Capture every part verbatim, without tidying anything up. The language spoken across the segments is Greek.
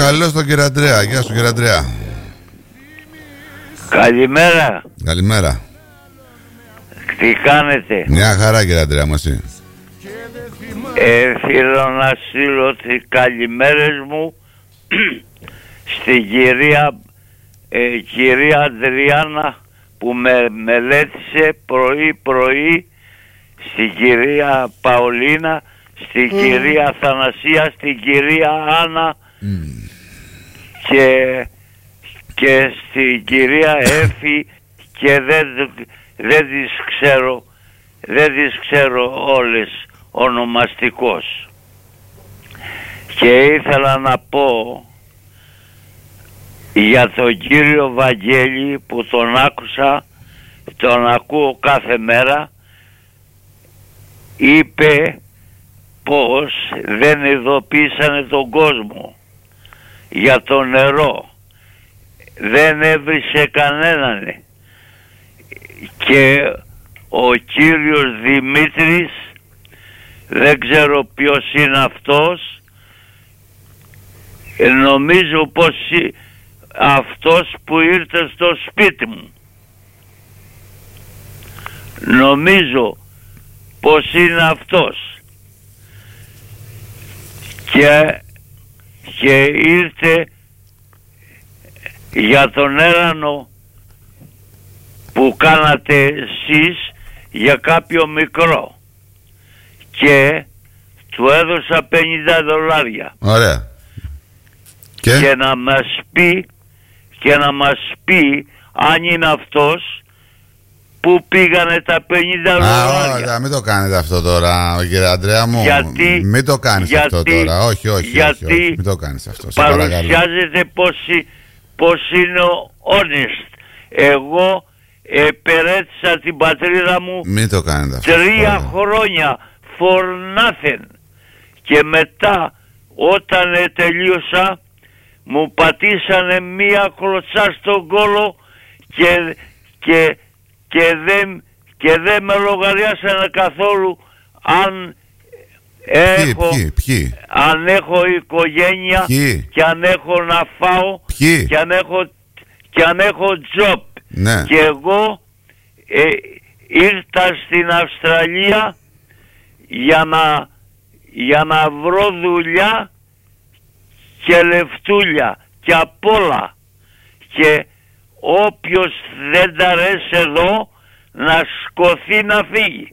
Παρακαλώ στον κύριο Αντρέα. Γεια σου κύριε Αντρέα. Καλημέρα. Καλημέρα. Τι κάνετε? Μια χαρά κύριε Αντρέα μου, εσύ? Ε, θέλω να στείλω τις καλημέρες μου στην κυρία, ε, κυρία Αντριάννα που με μελέτησε πρωί πρωί, στην κυρία Παολίνα, στην mm. κυρία Θανασία, στην κυρία Άννα mm. και, και στην κυρία Έφη και δεν, δεν τις ξέρω, δεν τις ξέρω όλες ονομαστικώς. Και ήθελα να πω για τον κύριο Βαγγέλη που τον άκουσα, τον ακούω κάθε μέρα, είπε πως δεν ειδοποίησανε τον κόσμο για το νερό, δεν έβρισε κανέναν, και ο κύριος Δημήτρης, δεν ξέρω ποιος είναι αυτός, νομίζω πως αυτός που ήρθε στο σπίτι μου, νομίζω πως είναι αυτός, και, και ήρθε για τον έρανο που κάνατε εσείς για κάποιο μικρό και του έδωσα πενήντα δολάρια. Ωραία. Και? Και να μας πει και να μας πει αν είναι αυτός που πήγανε τα πενήντα δολάρια. Α, μην το κάνετε αυτό τώρα, κύριε Αντρέα μου. Γιατί, μην το κάνεις γιατί, αυτό τώρα. Όχι, όχι, γιατί όχι, όχι. Μην το κάνεις αυτό. παρουσιάζεται πως, πως είναι honest. Εγώ επερέτησα την πατρίδα μου μην το κάνετε αυτό, τρία τώρα. χρόνια for nothing. Και μετά όταν ε, τελείωσα μου πατήσανε μία κλωτσά στον κόλο και, και, και δεν και δεν με λογαριάσανε καθόλου αν έχω, ποιοι, ποιοι. αν έχω οικογένεια, ποιοι. Και αν έχω να φάω, ποιοι. Και αν έχω, και αν έχω job. Ναι. Και εγώ ε, ήρθα στην Αυστραλία για να, για να βρω δουλειά και λεφτούλια και απ' όλα, και όποιος δεν τα αρέσει εδώ να σκοθεί να φύγει.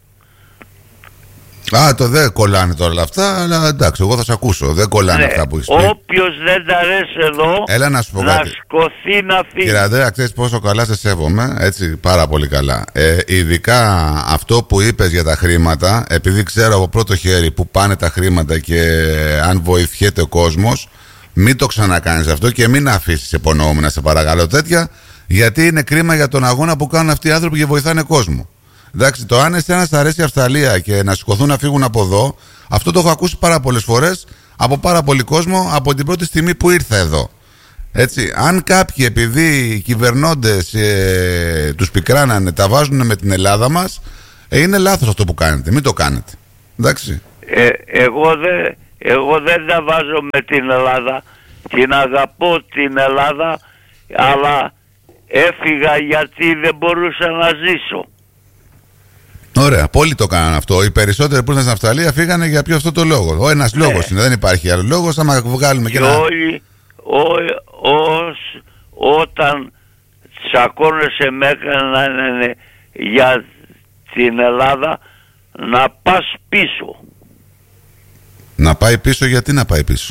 Α, το δεν κολλάνε τώρα όλα αυτά, αλλά εντάξει, εγώ θα σε ακούσω. Δεν κολλάνε, ναι, αυτά που έχεις πει. Όποιος δεν τα αρέσει εδώ, έλα να σου πω να κάτι. σκοθεί να φύγει. Κύριε Αντρέα, ξέρεις πόσο καλά σε σέβομαι, έτσι, πάρα πολύ καλά. Ε, ειδικά αυτό που είπες για τα χρήματα, επειδή ξέρω από πρώτο χέρι που πάνε τα χρήματα και αν βοηθιέται ο κόσμος, μην το ξανακάνεις αυτό και μην αφήσεις υπονοούμενα, σε παρακαλώ, τέτοια, γιατί είναι κρίμα για τον αγώνα που κάνουν αυτοί οι άνθρωποι και βοηθάνε κόσμο. Εντάξει, το αν εσένα σ' αρέσει η Αυστραλία και να σηκωθούν να φύγουν από εδώ, αυτό το έχω ακούσει πάρα πολλές φορές από πάρα πολύ κόσμο από την πρώτη στιγμή που ήρθα εδώ. Έτσι, αν κάποιοι επειδή οι κυβερνώντες ε, τους πικράνανε, τα βάζουν με την Ελλάδα μας, ε, είναι λάθος αυτό που κάνετε. Μην το κάνετε. Εντάξει. Ε, εγώ, δε, εγώ δεν τα βάζω με την Ελλάδα. Την αγαπώ την Ελλάδα, αλλά έφυγα γιατί δεν μπορούσα να ζήσω. Ωραία, πολλοί το κάνανε αυτό. Οι περισσότεροι που ήρθαν στην Αυστραλία φύγανε για ποιο αυτό το λόγο. Ο ένας, ναι, λόγος είναι, δεν υπάρχει άλλο λόγος. Άμα βγάλουμε και, και ένα... όλοι, ό, ως, όταν τσακώνεσαι με έκαναν για την Ελλάδα, να πας πίσω. Να πάει πίσω, γιατί να πάει πίσω?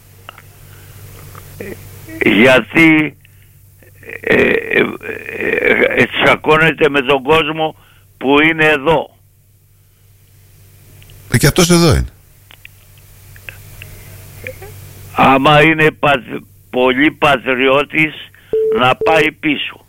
Γιατί ε, ε, ε, ε, τσακώνεται με τον κόσμο που είναι εδώ. Ε, και αυτός εδώ είναι. Άμα είναι πα, πολύ πατριώτης, να πάει πίσω.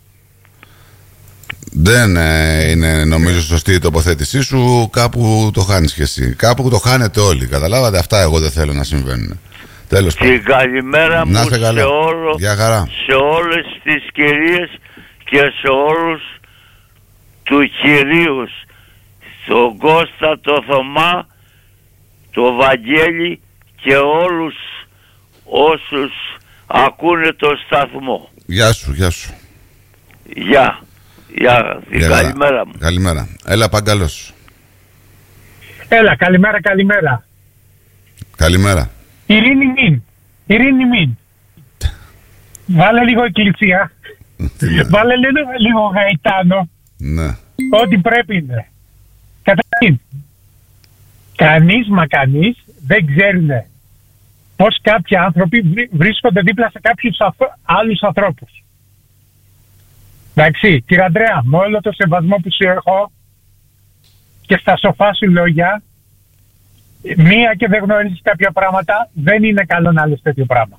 Δεν ε, είναι νομίζω σωστή η τοποθέτησή σου. Κάπου το χάνεις και εσύ. Κάπου το χάνετε όλοι. Καταλάβατε, αυτά εγώ δεν θέλω να συμβαίνουν. Τέλος πάντων. Την καλημέρα μου σε, όλο, σε όλες τις κυρίες και σε όλους του κυρίους, τον Κώστα, το Θωμά, το Βαγγέλη και όλους όσους ακούνε το σταθμό. Γεια σου, γεια σου. Γεια. Γεια. Γεια, καλημέρα μου. Καλημέρα. Έλα, Παγκαλός. Έλα, καλημέρα, καλημέρα. Καλημέρα. Ειρήνη μην. Ειρήνη μην. Βάλε λίγο εκκλησία. Βάλε λίγο, λίγο Γαϊτάνο. Ναι. Ό,τι πρέπει είναι. Καταρχήν, κανείς μα κανείς δεν ξέρουν πως κάποιοι άνθρωποι βρίσκονται δίπλα σε κάποιους άλλους ανθρώπους. Εντάξει, κύριε Ανδρέα, με όλο το σεβασμό που σου έχω και στα σοφά σου λόγια, μία και δεν γνωρίζεις κάποια πράγματα, δεν είναι καλό να λες τέτοιο πράγμα.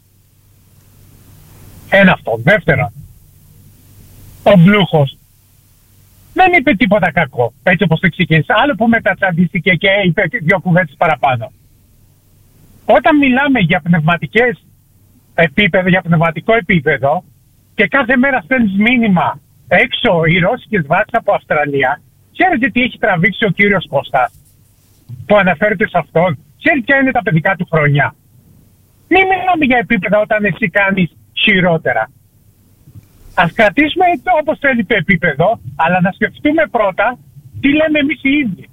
Ένα αυτό. Δεύτερο, ο Μπλούχος δεν είπε τίποτα κακό, έτσι όπως το ξεκίνησε. Άλλο που μετατσαντίστηκε και είπε δύο κουβέντες παραπάνω. Όταν μιλάμε για πνευματικές επίπεδο, για πνευματικό επίπεδο και κάθε μέρα στέλνεις μήνυμα έξω οι ρώσικες βάσεις από Αυστραλία, ξέρετε τι έχει τραβήξει ο κύριος Κώστας που αναφέρεται σε αυτόν? Ξέρει ποια είναι τα παιδικά του χρόνια? Μην μιλάμε για επίπεδα όταν εσύ κάνεις χειρότερα. Ας κρατήσουμε όπως θέλει το επίπεδο, αλλά να σκεφτούμε πρώτα τι λέμε εμείς οι ίδιοι.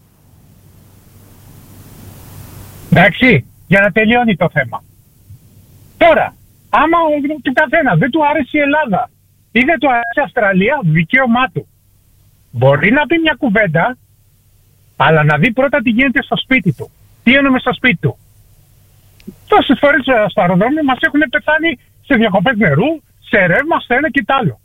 Εντάξει, για να τελειώνει το θέμα. Τώρα, άμα του καθένα δεν του άρεσε η Ελλάδα ή δεν του άρεσε η Αυστραλία, δικαίωμά του. Μπορεί να πει μια κουβέντα, αλλά να δει πρώτα τι γίνεται στο σπίτι του. Τι εννοούμε στο σπίτι του? Τόσες φορές στο αεροδρόμιο μας έχουν πεθάνει σε διακοπές νερού, σε ρεύμα, στο ένα και το άλλο.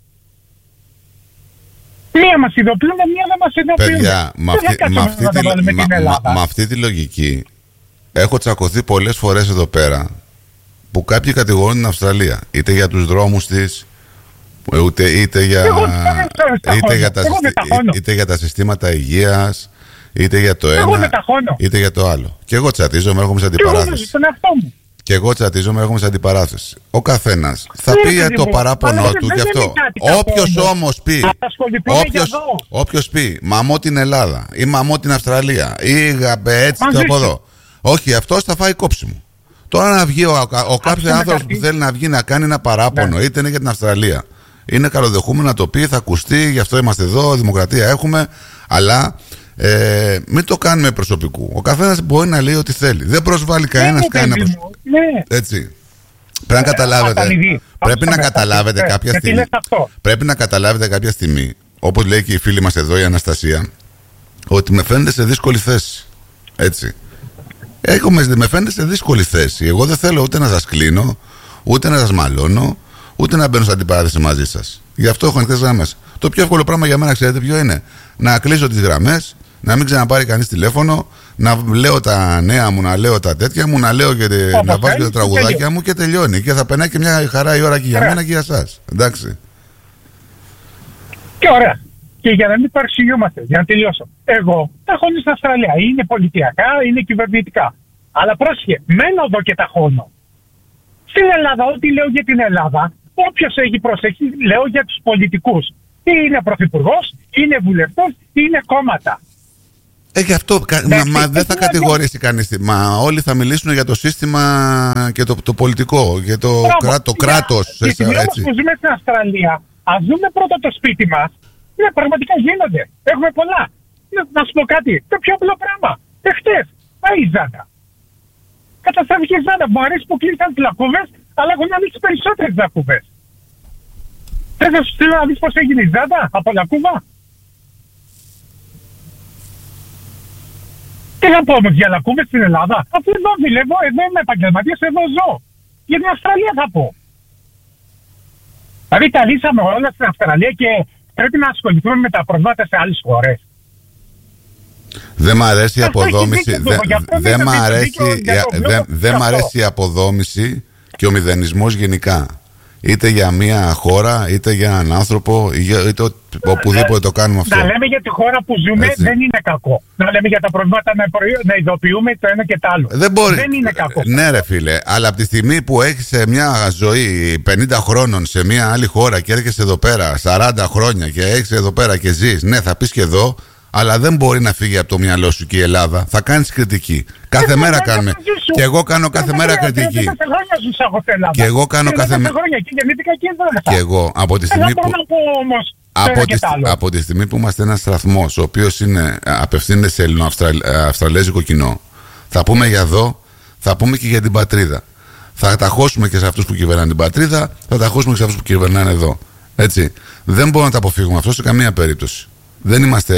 Μία μας ειδοποιούν, μία δεν μας ειδοποιούν. Παιδιά, με αυτή, με, αυτή τη, μα, μα, με αυτή τη λογική έχω τσακωθεί πολλές φορές εδώ πέρα που κάποιοι κατηγορούν την Αυστραλία, είτε για τους δρόμους της, είτε, είτε, για, εγώ, είτε, για τα, είτε για τα συστήματα υγείας, είτε για το ένα, είτε για το άλλο. Και εγώ τσατίζομαι, έρχομαι σε αντιπαράθεση. Και εγώ τσατίζομαι, έρχομαι σε αντιπαράθεση. Ο καθένας θα πει για το παράπονο του γι' αυτό. Όποιος όμως πει, όποιος, όποιος πει μαμώ την Ελλάδα ή μαμώ την Αυστραλία ή έτσι το από εδώ, όχι, αυτός θα φάει κόψιμο. Τώρα να βγει ο, ο κάποιος άνθρωπος που θέλει να βγει να κάνει ένα παράπονο, είτε είναι για την Αυστραλία, είναι καλοδεχούμενο να το πει, θα ακουστεί, γι' αυτό είμαστε εδώ, δημοκρατία έχουμε, αλλά ε, μην το κάνουμε προσωπικού. Ο καθένας μπορεί να λέει ό,τι θέλει. Δεν προσβάλλει κανένας κανένα προσωπικό. Έτσι. Πρέπει να καταλάβετε, πρέπει να καταλάβετε κάποια στιγμή, πρέπει να καταλάβετε κάποια στιγμή, όπως λέει και η φίλη μας εδώ η Αναστασία, ότι με φαίνεται σε δύσκολη θέση. Έτσι. Έχουμε, με φαίνεται σε δύσκολη θέση. Εγώ δεν θέλω ούτε να σας κλείνω, ούτε να σας μαλώνω, ούτε να μπαίνω σε αντιπαράθεση μαζί σας. Γι' αυτό έχω ανοιχτές γραμμές. Το πιο εύκολο πράγμα για μένα, ξέρετε ποιο είναι? Να κλείσω τις γραμμές, να μην ξαναπάρει κανείς τηλέφωνο, να λέω τα νέα μου, να λέω τα τέτοια μου, να λέω και Όπως να βάζω και τα τραγουδάκια μου και τελειώνει. Και θα περνάει και μια χαρά η ώρα και για ωραία. Μένα και για εσάς. Εντάξει. Και ωραία. Και για να μην παρεξηγιόμαστε, για να τελειώσω. Εγώ ταχώνω στην Αυστραλία. Είναι πολιτιακά, είναι κυβερνητικά. Αλλά πρόσχε, μένω εδώ και ταχώνω. Στην Ελλάδα, ό,τι λέω για την Ελλάδα, όποιος έχει προσεχεί, λέω για τους πολιτικούς. Ή είναι πρωθυπουργός, είναι βουλευτός, ή είναι κόμματα. Ε, γι' αυτό, μα, μα δεν θα κατηγορήσει κανείς. Μα όλοι θα μιλήσουν για το σύστημα και το, το πολιτικό, για το, κρά, το κράτος. Για την ώρα που ζούμε στην Αυστραλία, ας δούμε πρώτα το σπίτι μας. Ναι, πραγματικά γίνονται. Έχουμε πολλά. Να σου πω κάτι. Το πιο απλό πράγμα. Εχθές, πάει η Ζάντα. Καταστράφηκε η Ζάντα. Μου αρέσει που κλείσαν τις λακκούβες, αλλά έχουν ανοίξει περισσότερες λακκούβες. Θες να σου στείλω να δεις πώς έγινε η Ζάντα από λακκούβα? Τι να πω όμως για λακκούβες στην Ελλάδα? Αφού εδώ δουλεύω, εδώ είμαι επαγγελματίας, εδώ ζω. Για την Αυστραλία θα πω. Δηλαδή τα λύσαμε όλα στην Αυστραλία και πρέπει να ασχοληθούμε με τα προβλήματα σε άλλες χώρες. Δεν μ' αρέσει η αποδόμηση. Δεν μ' αρέσει, δε, δε αρέσει η αποδόμηση και ο μηδενισμός γενικά. Είτε για μια χώρα, είτε για έναν άνθρωπο, είτε οπουδήποτε το κάνουμε αυτό. Να λέμε για τη χώρα που ζούμε έτσι. Δεν είναι κακό. Να λέμε για τα προβλήματα να, προϊ... να ειδοποιούμε το ένα και το άλλο. Δεν, μπορεί... δεν είναι κακό. Ναι, ρε φίλε, αλλά από τη στιγμή που έχεις μια ζωή πενήντα χρόνων σε μια άλλη χώρα και έρχεσαι εδώ πέρα σαράντα χρόνια και έχεις εδώ πέρα και ζεις, ναι, θα πεις και εδώ, Αλλά δεν μπορεί να φύγει από το μυαλό σου και η Ελλάδα. Θα κάνεις κριτική. Κάθε ε, μέρα ε, κάνουμε. Και εγώ κάνω κάθε μέρα κριτική. Και εγώ κάνω κάθε μέρα. Και εγώ από τη στιγμή που. Από τη, από τη στιγμή που είμαστε ένας σταθμός ο οποίος είναι, απευθύνεται σε ελληνοαυστραλέζικο κοινό, θα πούμε για εδώ, θα πούμε και για την πατρίδα. Θα ταχώσουμε και σε αυτούς που κυβερνάνε την πατρίδα, θα ταχώσουμε και σε αυτούς που κυβερνάνε εδώ. Έτσι. Δεν μπορούμε να τα αποφύγουμε αυτό σε καμία περίπτωση. Δεν είμαστε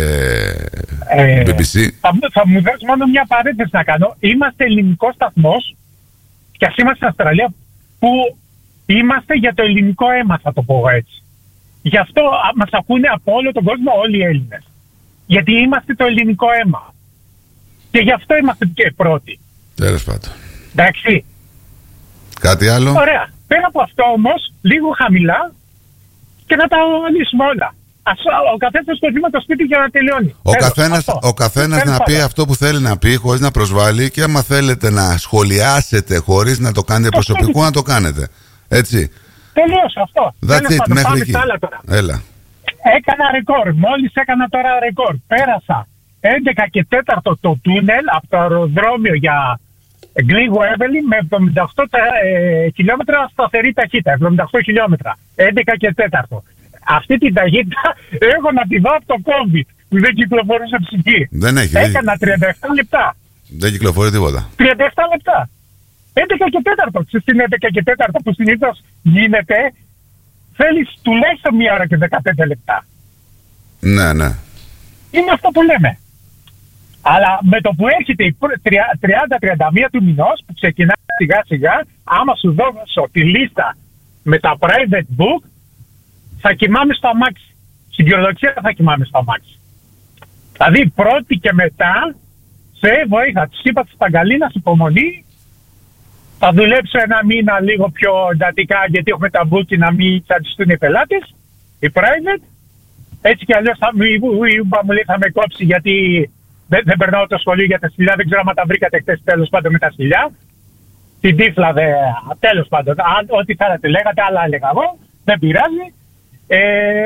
ε, μπι μπι σι. Θα, θα μου δώσει μόνο μια παρένθεση να κάνω. Είμαστε ελληνικός σταθμός και ας είμαστε στην Αυστραλία που είμαστε για το ελληνικό αίμα, θα το πω έτσι. Γι' αυτό μας ακούνε από όλο τον κόσμο όλοι οι Έλληνες. Γιατί είμαστε το ελληνικό αίμα. Και γι' αυτό είμαστε και πρώτοι. Τέλος πάντων. Εντάξει. Κάτι άλλο. Ωραία. Πέρα από αυτό όμως, λίγο χαμηλά και να τα λύσουμε όλα. Ας, ο καθένας το βήμα το σπίτι για να τελειώνει. Ο Τέλος, καθένας, ο καθένας να πει αυτό που θέλει να πει χωρίς να προσβάλλει, και άμα θέλετε να σχολιάσετε χωρίς να το κάνετε προσωπικό, να το κάνετε. Έτσι. Τελείωσε αυτό. That's it, μέχρι εκεί. Έλα. Έκανα ρεκόρ. Μόλις έκανα τώρα ρεκόρ. Πέρασα έντεκα και τέσσερα το τούνελ από το αεροδρόμιο για Γκλίγο Έβελι με εβδομήντα οκτώ ε, χιλιόμετρα σταθερή ταχύτητα. εβδομήντα οκτώ χιλιόμετρα. έντεκα και τέσσερα. Αυτή την ταχύτητα έχω να τη δω από το COVID που δεν κυκλοφορούσε ψυχή. Δεν έχει. Έκανα τριάντα επτά λεπτά. Δεν κυκλοφορεί τίποτα. τριάντα επτά λεπτά. έντεκα και τέσσερα. Στην έντεκα και τέσσερα που συνήθως γίνεται, θέλεις τουλάχιστον μία ώρα και δεκαπέντε λεπτά. Ναι, ναι. Είναι αυτό που λέμε. Αλλά με το που έρχεται η τριάντα με τριάντα μία του μηνός που ξεκινάει σιγά σιγά, άμα σου δώσω τη λίστα με τα private book, θα κοιμάμαι στο αμάξι. Στην κυριολεξία θα κοιμάμαι στο αμάξι. Δηλαδή πρώτη και μετά σε βοήθα. Τους είπα στην Παγκαλίνας υπομονή. Θα δουλέψω ένα μήνα λίγο πιο εντατικά γιατί έχουμε τα booking να μην τσαντιστούν οι πελάτες, οι private. Έτσι κι αλλιώς θα, η Ούμπα μου λέει θα με κόψει γιατί δεν, δεν περνάω το σχολείο για τα σκυλιά. Δεν ξέρω αν τα βρήκατε χτες τέλος πάντων με τα σκυλιά. Την τύφλα δε, τέλος πάντων. Ό,τι θέλατε λέγατε, άλλα έλεγα εγώ. Δεν πειράζει. Ε,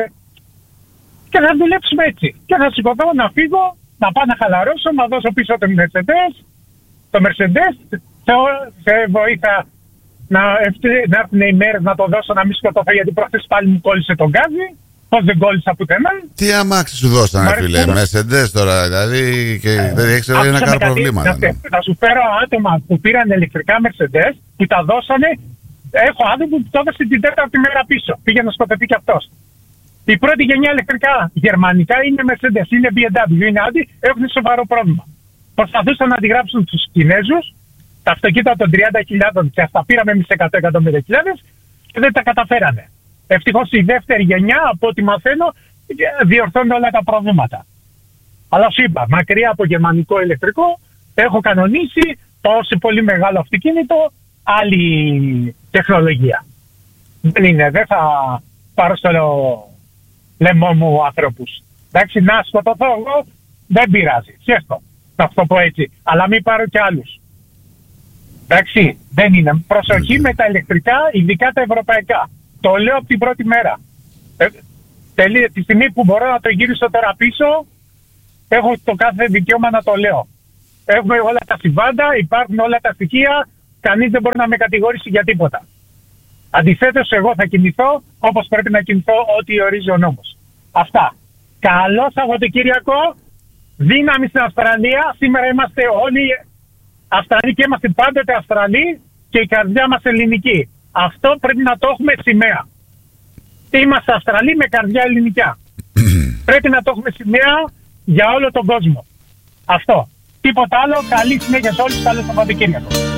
και θα δουλέψουμε έτσι. Και θα σηκωθώ να φύγω, να πάω να χαλαρώσω, να δώσω πίσω το Mercedes. Το Mercedes σε, σε βοήθα να, να έρθουν οι μέρες να το δώσω να μην σκοτωθώ γιατί προχθές πάλι μου κόλλησε τον γκάζι. Πώς δεν κόλλησα πουθενά. Τι αμάξι σου δώσανε φίλε, Mercedes τώρα, δηλαδή και ε, δεν ήξερα να κάνω προβλήματα. Θα, θα σου φέρω άτομα που πήραν ηλεκτρικά Mercedes που τα δώσανε. Έχω άνθρωπο που το έδωσε την τέταρτη μέρα πίσω. Πήγε να σκοτωθεί κι αυτός. Η πρώτη γενιά ηλεκτρικά γερμανικά είναι Mercedes, είναι μπι εμ ντάμπλιου, είναι Audi, έχουν σοβαρό πρόβλημα. Προσπαθούσαν να αντιγράψουν τους Κινέζους, τα αυτοκίνητα των τριάντα χιλιάδες και αυτά πήραμε εμείς εκατό εκατομμύρια χιλιάδες και δεν τα καταφέρανε. Ευτυχώς η δεύτερη γενιά, από ό,τι μαθαίνω, διορθώνει όλα τα προβλήματα. Αλλά σου είπα, μακριά από γερμανικό ηλεκτρικό, έχω κανονίσει τόσο πολύ μεγάλο αυτοκίνητο, άλλη τεχνολογία. Δεν είναι, δεν θα πάρω στο λαιμό μου ανθρώπους. Εντάξει, να σκοτωθώ εγώ, δεν πειράζει. Χέστο, θα το πω έτσι. Αλλά μην πάρω κι άλλους. Εντάξει, δεν είναι. Προσοχή με τα ηλεκτρικά, ειδικά τα ευρωπαϊκά. Το λέω από την πρώτη μέρα. Ε, τελεί, τη στιγμή που μπορώ να το γυρίσω τώρα πίσω, έχω το κάθε δικαίωμα να το λέω. Έχουμε όλα τα συμβάντα, υπάρχουν όλα τα στοιχεία, κανείς δεν μπορεί να με κατηγορήσει για τίποτα. Αντιθέτως, εγώ θα κινηθώ όπως πρέπει να κινηθώ, ό,τι ορίζει ο νόμος. Αυτά. Καλό Σαββατοκύριακο, δύναμη στην Αυστραλία. Σήμερα είμαστε όλοι Αυστραλοί και είμαστε πάντοτε Αυστραλοί και η καρδιά μας ελληνική. Αυτό πρέπει να το έχουμε σημαία. Είμαστε Αυστραλοί με καρδιά ελληνικά. Πρέπει να το έχουμε σημαία για όλο τον κόσμο. Αυτό. Τίποτα άλλο. Καλή συνέχεια σε όλους. Καλό Σαββατοκύριακο.